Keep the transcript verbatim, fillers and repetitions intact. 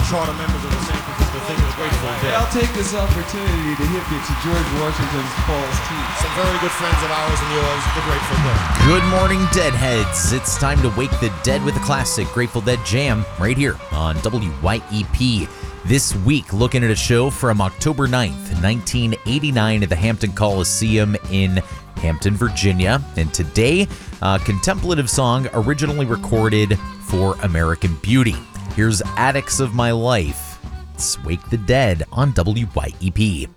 charter members of the San Francisco thing of the Grateful Dead. I'll take this opportunity to hip you to George Washington's False Teeth. Some very good friends of ours and yours, the Grateful Dead. Good morning, Deadheads. It's time to wake the dead with a classic Grateful Dead jam right here on W Y E P. This week, looking at a show from October ninth, nineteen eighty-nine at the Hampton Coliseum in Hampton, Virginia. And today, a contemplative song originally recorded for American Beauty. Here's Addicts of My Life. It's Wake the Dead on W Y E P.